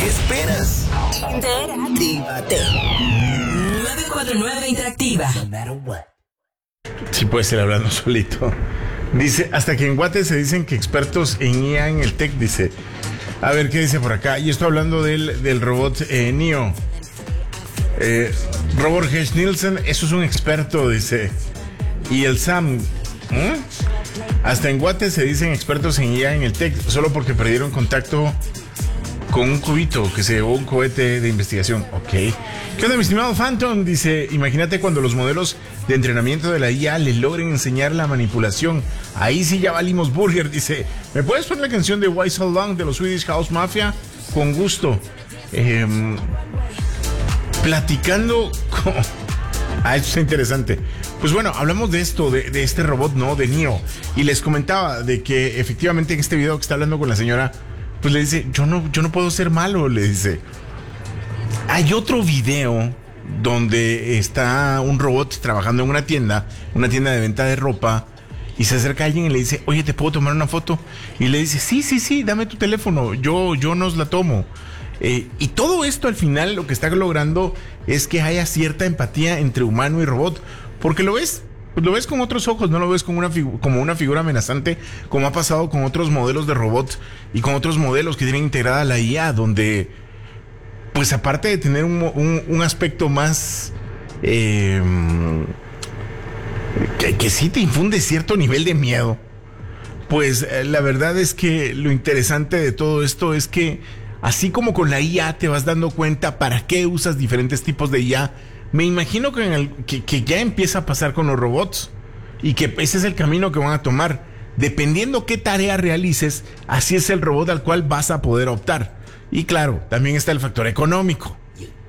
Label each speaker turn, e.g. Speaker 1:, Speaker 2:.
Speaker 1: ¿Qué esperas?
Speaker 2: Interactívate. 949 Interactiva.
Speaker 3: Sí, puede ser hablando solito. Dice, hasta que en Guate se dicen que expertos en IA en el tech, dice. A ver, ¿qué dice por acá? Y estoy hablando del robot Neo. Robert H. Nielsen, eso es un experto, dice. Y el Sam, hasta en Guate se dicen expertos en IA en el tech, solo porque perdieron contacto con un cubito que se llevó un cohete de investigación. Ok. ¿Qué onda, mi estimado Phantom? Dice, imagínate cuando los modelos de entrenamiento de la IA les logren enseñar la manipulación. Ahí sí ya valimos burger. Dice, ¿me puedes poner la canción de Why So Long de los Swedish House Mafia? Con gusto. Platicando con... Ah, eso está interesante. Pues bueno, hablamos de esto, de este robot, ¿no? De Neo. Y les comentaba de que efectivamente en este video que está hablando con la señora, pues le dice, yo no puedo ser malo, le dice. Hay otro video donde está un robot trabajando en una tienda de venta de ropa, y se acerca a alguien y le dice, oye, ¿te puedo tomar una foto? Y le dice, sí, dame tu teléfono, yo nos la tomo. Y todo esto al final lo que está logrando es que haya cierta empatía entre humano y robot, porque lo ves con otros ojos, no lo ves como una figura amenazante, como ha pasado con otros modelos de robots y con otros modelos que tienen integrada la IA, donde, pues aparte de tener un aspecto más que sí te infunde cierto nivel de miedo, pues la verdad es que lo interesante de todo esto es que así como con la IA te vas dando cuenta para qué usas diferentes tipos de IA, me imagino que ya empieza a pasar con los robots y que ese es el camino que van a tomar. Dependiendo qué tarea realices, así es el robot al cual vas a poder optar. Y claro, también está el factor económico.